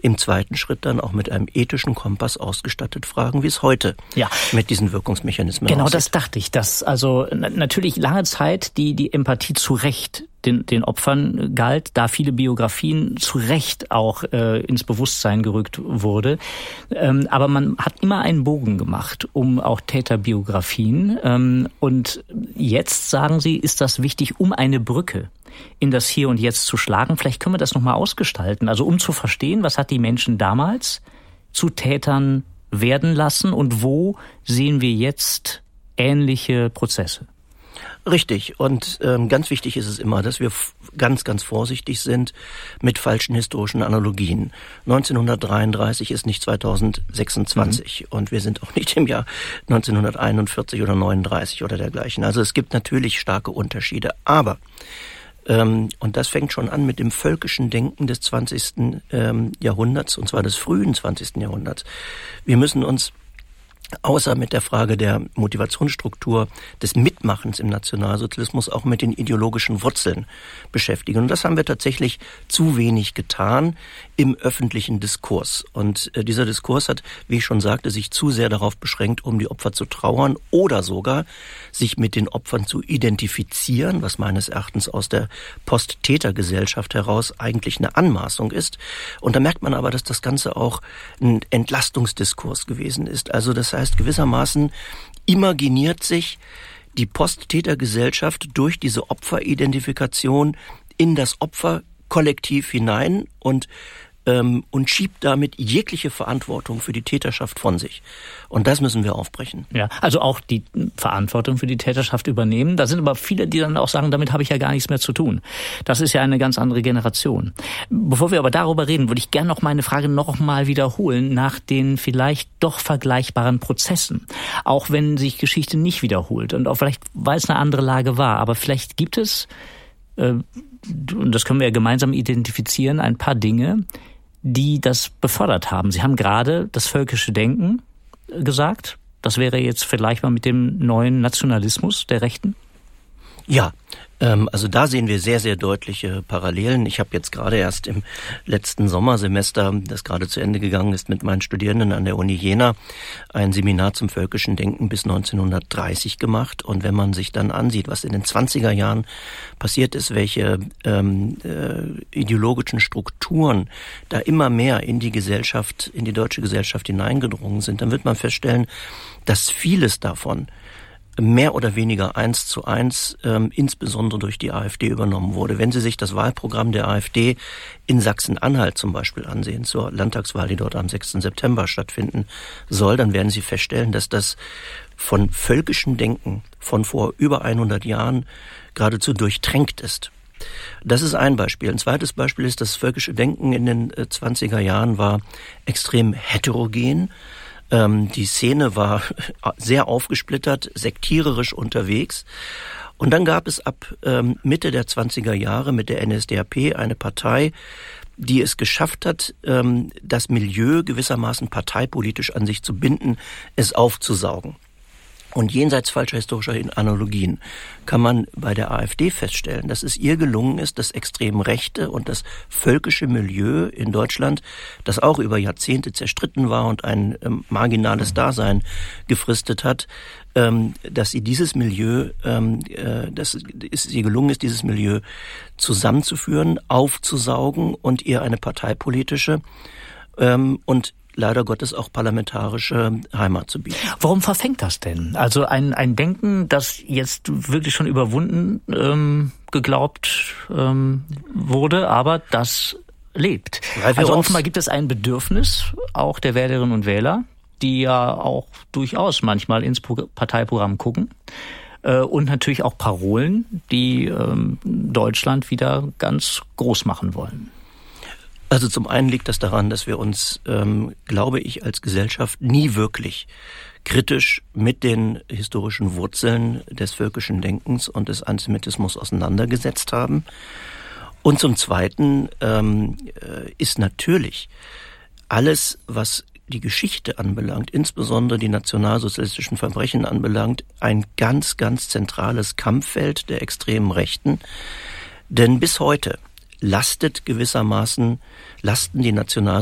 im zweiten Schritt dann auch mit einem ethischen Kompass ausgestattet fragen, wie es heute mit diesen Wirkungsmechanismen aussieht. Genau, aussieht. das dachte ich, dass also natürlich lange Zeit die Empathie zu Recht den Opfern galt, da viele Biografien zu Recht auch ins Bewusstsein gerückt wurde. Aber man hat immer einen Bogen gemacht um auch Täterbiografien. Und jetzt, sagen Sie, ist das wichtig, um eine Brücke in das Hier und Jetzt zu schlagen. Vielleicht können wir das nochmal ausgestalten. Also um zu verstehen, was hat die Menschen damals zu Tätern werden lassen und wo sehen wir jetzt ähnliche Prozesse? Richtig. Und ganz wichtig ist es immer, dass wir ganz, ganz vorsichtig sind mit falschen historischen Analogien. 1933 ist nicht 2026 und wir sind auch nicht im Jahr 1941 oder 39 oder dergleichen. Also es gibt natürlich starke Unterschiede. Aber, und das fängt schon an mit dem völkischen Denken des 20. Jahrhunderts, und zwar des frühen 20. Jahrhunderts. Wir müssen uns außer mit der Frage der Motivationsstruktur des Mitmachens im Nationalsozialismus auch mit den ideologischen Wurzeln beschäftigen. Und das haben wir tatsächlich zu wenig getan im öffentlichen Diskurs. Und dieser Diskurs hat, wie ich schon sagte, sich zu sehr darauf beschränkt, um die Opfer zu trauern oder sogar sich mit den Opfern zu identifizieren, was meines Erachtens aus der Post-Täter-Gesellschaft heraus eigentlich eine Anmaßung ist. Und da merkt man aber, dass das Ganze auch ein Entlastungsdiskurs gewesen ist. Also das heißt, gewissermaßen imaginiert sich die Post-Täter-Gesellschaft durch diese Opferidentifikation in das Opferkollektiv hinein und schiebt damit jegliche Verantwortung für die Täterschaft von sich. Und das müssen wir aufbrechen. Ja, also auch die Verantwortung für die Täterschaft übernehmen. Da sind aber viele, die dann auch sagen, damit habe ich ja gar nichts mehr zu tun. Das ist ja eine ganz andere Generation. Bevor wir aber darüber reden, würde ich gerne noch meine Frage noch mal wiederholen nach den vielleicht doch vergleichbaren Prozessen. Auch wenn sich Geschichte nicht wiederholt und auch vielleicht, weil es eine andere Lage war. Aber vielleicht gibt es, und das können wir ja gemeinsam identifizieren, ein paar Dinge, die das befördert haben. Sie haben gerade das völkische Denken gesagt. Das wäre jetzt vergleichbar mit dem neuen Nationalismus der Rechten? Ja, also da sehen wir sehr, sehr deutliche Parallelen. Ich habe jetzt gerade erst im letzten Sommersemester, das gerade zu Ende gegangen ist, mit meinen Studierenden an der Uni Jena ein Seminar zum völkischen Denken bis 1930 gemacht. Und wenn man sich dann ansieht, was in den 20er Jahren passiert ist, welche ideologischen Strukturen da immer mehr in die Gesellschaft, in die deutsche Gesellschaft hineingedrungen sind, dann wird man feststellen, dass vieles davon mehr oder weniger 1:1 insbesondere durch die AfD übernommen wurde. Wenn Sie sich das Wahlprogramm der AfD in Sachsen-Anhalt zum Beispiel ansehen, zur Landtagswahl, die dort am 6. September stattfinden soll, dann werden Sie feststellen, dass das von völkischem Denken von vor über 100 Jahren geradezu durchtränkt ist. Das ist ein Beispiel. Ein zweites Beispiel ist, das völkische Denken in den 20er Jahren war extrem heterogen. Die Szene war sehr aufgesplittert, sektiererisch unterwegs. Und dann gab es ab Mitte der 20er Jahre mit der NSDAP eine Partei, die es geschafft hat, das Milieu gewissermaßen parteipolitisch an sich zu binden, es aufzusaugen. Und jenseits falscher historischer Analogien kann man bei der AfD feststellen, dass es ihr gelungen ist, das extrem rechte und das völkische Milieu in Deutschland, das auch über Jahrzehnte zerstritten war und ein marginales Dasein gefristet hat, dass sie dieses Milieu, dass es ihr gelungen ist, dieses Milieu zusammenzuführen, aufzusaugen und ihr eine parteipolitische und leider Gottes auch parlamentarische Heimat zu bieten. Warum verfängt das denn? Also ein Denken, das jetzt wirklich schon überwunden geglaubt wurde, aber das lebt. Also offenbar gibt es ein Bedürfnis auch der Wählerinnen und Wähler, die ja auch durchaus manchmal ins Parteiprogramm gucken. Und natürlich auch Parolen, die Deutschland wieder ganz groß machen wollen. Also zum einen liegt das daran, dass wir uns, glaube ich, als Gesellschaft nie wirklich kritisch mit den historischen Wurzeln des völkischen Denkens und des Antisemitismus auseinandergesetzt haben. Und zum Zweiten ist natürlich alles, was die Geschichte anbelangt, insbesondere die nationalsozialistischen Verbrechen anbelangt, ein ganz, ganz zentrales Kampffeld der extremen Rechten. Denn bis heute lasten die nationalsozialistischen